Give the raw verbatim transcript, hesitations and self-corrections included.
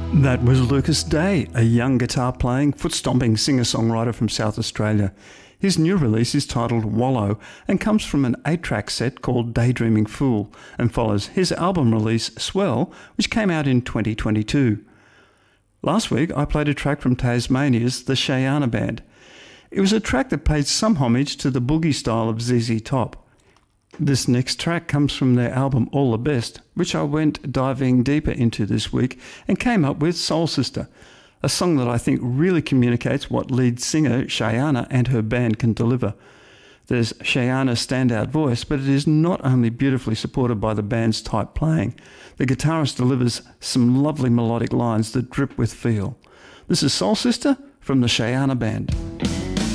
That was Lucas Day, a young guitar-playing, foot-stomping singer-songwriter from South Australia. His new release is titled Wallow and comes from an eight-track set called Daydreaming Fool and follows his album release Swell, which came out in twenty twenty-two. Last week I played a track from Tasmania's The Shayana Band. It was a track that paid some homage to the boogie style of Z Z Top. This next track comes from their album All the Best, which I went diving deeper into this week and came up with Soul Sister, a song that I think really communicates what lead singer Shayana and her band can deliver. There's Shayana's standout voice, but it is not only beautifully supported by the band's tight playing. The guitarist delivers some lovely melodic lines that drip with feel. This is Soul Sister from the Shayana Band.